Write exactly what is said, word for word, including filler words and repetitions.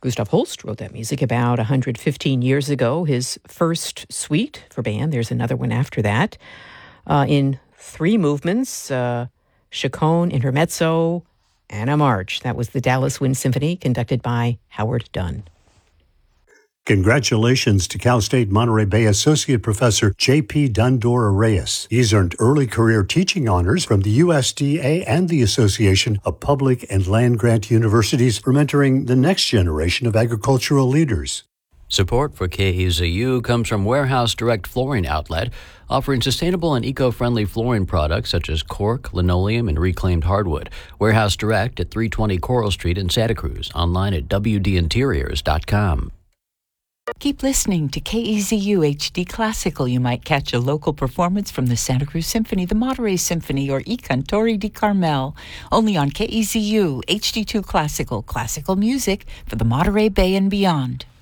Gustav Holst wrote that music about one hundred fifteen years ago, his first suite for band. There's another one after that. Uh, in three movements, uh, Chaconne, Intermezzo, and a march. That was the Dallas Wind Symphony, conducted by Howard Dunn. Congratulations to Cal State Monterey Bay Associate Professor J P Dundor Reyes. He's earned early career teaching honors from the U S D A and the Association of Public and Land-Grant Universities for mentoring the next generation of agricultural leaders. Support for K E Z U comes from Warehouse Direct Flooring Outlet, offering sustainable and eco-friendly flooring products such as cork, linoleum, and reclaimed hardwood. Warehouse Direct at three twenty Coral Street in Santa Cruz. Online at w d interiors dot com. Keep listening to K E Z U H D Classical. You might catch a local performance from the Santa Cruz Symphony, the Monterey Symphony, or I Cantori di Carmel. Only on K E Z U H D two Classical, classical music for the Monterey Bay and beyond.